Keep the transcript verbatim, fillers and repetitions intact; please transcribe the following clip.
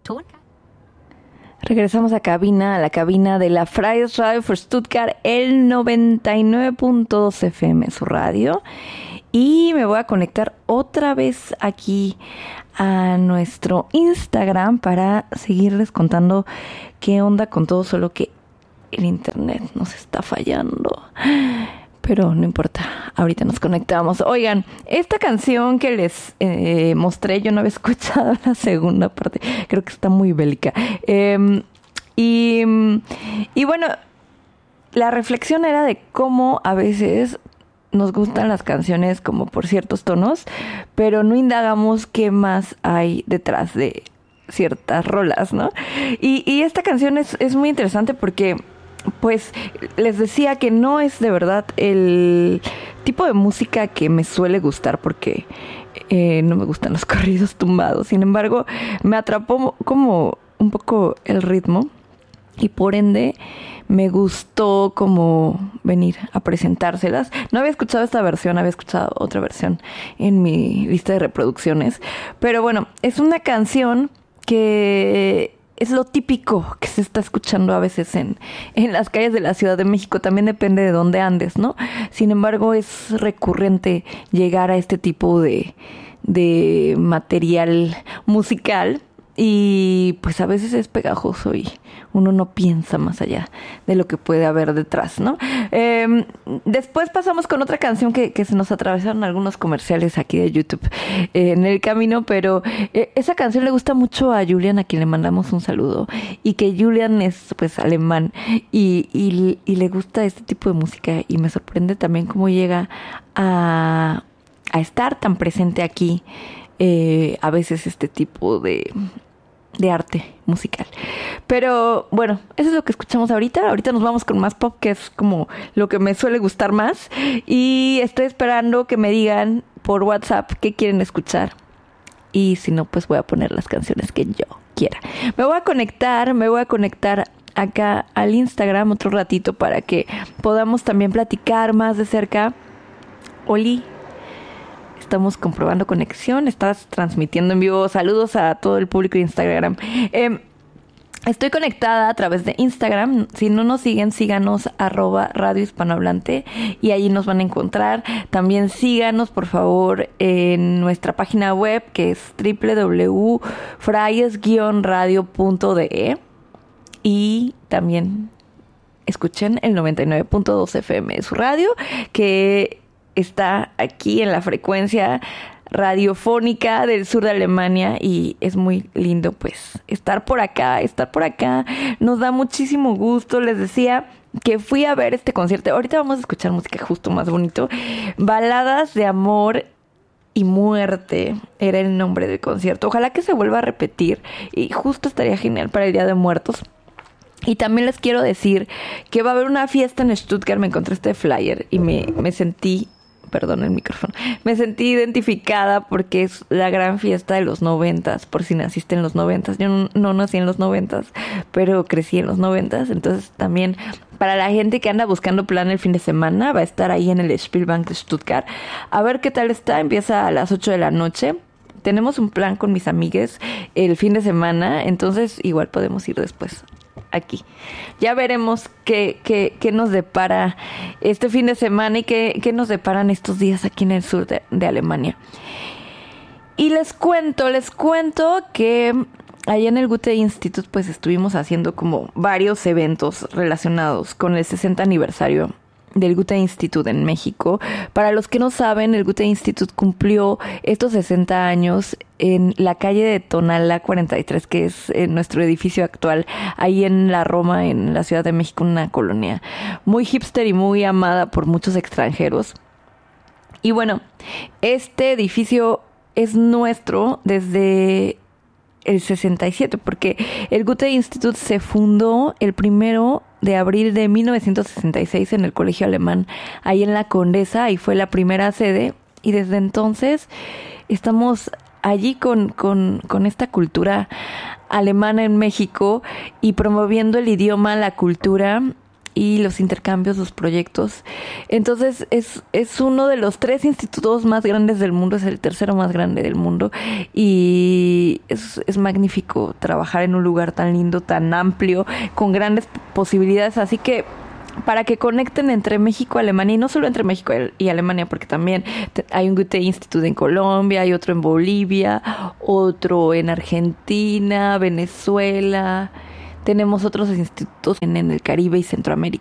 Regresamos a cabina, a la cabina de la Freies Radio für Stuttgart, el noventa y nueve punto dos F M, su radio. Y me voy a conectar otra vez aquí a nuestro Instagram para seguirles contando qué onda con todo, solo que el internet nos está fallando. Pero no importa, ahorita nos conectamos. Oigan, esta canción que les eh, mostré, yo no había escuchado la segunda parte. Creo que está muy bélica. Eh, y, y bueno, la reflexión era de cómo a veces nos gustan las canciones como por ciertos tonos, pero no indagamos qué más hay detrás de ciertas rolas, ¿no? Y, y esta canción es, es muy interesante porque... pues les decía que no es de verdad el tipo de música que me suele gustar porque eh, no me gustan los corridos tumbados. Sin embargo, me atrapó como un poco el ritmo y por ende me gustó como venir a presentárselas. No había escuchado esta versión, había escuchado otra versión en mi lista de reproducciones. Pero bueno, es una canción que... es lo típico que se está escuchando a veces en, en las calles de la Ciudad de México. También depende de dónde andes, ¿no? Sin embargo, es recurrente llegar a este tipo de, de material musical. Y pues a veces es pegajoso y uno no piensa más allá de lo que puede haber detrás, ¿no? Eh, después pasamos con otra canción que, que se nos atravesaron algunos comerciales aquí de YouTube eh, en el camino, pero eh, esa canción le gusta mucho a Julian, a quien le mandamos un saludo, y que Julian es pues alemán y, y, y le gusta este tipo de música y me sorprende también cómo llega a, a estar tan presente aquí eh, a veces este tipo de... de arte musical. Pero bueno, eso es lo que escuchamos ahorita. Ahorita nos vamos con más pop, que es como lo que me suele gustar más. Y estoy esperando que me digan por WhatsApp qué quieren escuchar. Y si no, pues voy a poner las canciones que yo quiera. Me voy a conectar, me voy a conectar acá al Instagram otro ratito para que podamos también platicar más de cerca. Oli, estamos comprobando conexión, estás transmitiendo en vivo. Saludos a todo el público de Instagram. Eh, estoy conectada a través de Instagram. Si no nos siguen, síganos arroba Radio Hispanohablante y ahí nos van a encontrar. También síganos, por favor, en nuestra página web que es doble u doble u doble u punto freies radio punto d e y también escuchen el noventa y nueve punto dos F M de su radio, que está aquí en la frecuencia radiofónica del sur de Alemania y es muy lindo pues estar por acá, estar por acá. Nos da muchísimo gusto. Les decía que fui a ver este concierto. Ahorita vamos a escuchar música justo más bonito. Baladas de amor y muerte era el nombre del concierto. Ojalá que se vuelva a repetir y justo estaría genial para el Día de Muertos. Y también les quiero decir que va a haber una fiesta en Stuttgart. Me encontré este flyer y me, me sentí... Perdón el micrófono. Me sentí identificada porque es la gran fiesta de los noventas, por si naciste en los noventas. Yo no, no nací en los noventas, pero crecí en los noventas. Entonces también para la gente que anda buscando plan el fin de semana, va a estar ahí en el Spielbank de Stuttgart. A ver qué tal está. Empieza a las ocho de la noche. Tenemos un plan con mis amigues el fin de semana, entonces igual podemos ir después aquí. Ya veremos qué, qué, qué nos depara este fin de semana y qué, qué nos deparan estos días aquí en el sur de, de Alemania. Y les cuento, les cuento que allá en el Goethe Institut pues estuvimos haciendo como varios eventos relacionados con el sesenta aniversario del Goethe Institut en México. Para los que no saben, el Goethe Institut cumplió estos sesenta años en la calle de Tonalá cuarenta y tres, que es eh, nuestro edificio actual, ahí en la Roma, en la Ciudad de México, una colonia muy hipster y muy amada por muchos extranjeros. Y bueno, este edificio es nuestro desde el sesenta y siete, porque el Goethe Institut se fundó el primero de abril de mil novecientos sesenta y seis en el Colegio Alemán, ahí en la Condesa, y fue la primera sede, y desde entonces estamos allí con, con, con esta cultura alemana en México y promoviendo el idioma, la cultura y los intercambios, los proyectos. Entonces es, es uno de los tres institutos más grandes del mundo, es el tercero más grande del mundo y es, es magnífico trabajar en un lugar tan lindo, tan amplio, con grandes posibilidades. Así que para que conecten entre México y Alemania, y no solo entre México y Alemania, porque también hay un Goethe Institute en Colombia, hay otro en Bolivia, otro en Argentina, Venezuela, tenemos otros institutos en, en el Caribe y Centroamérica.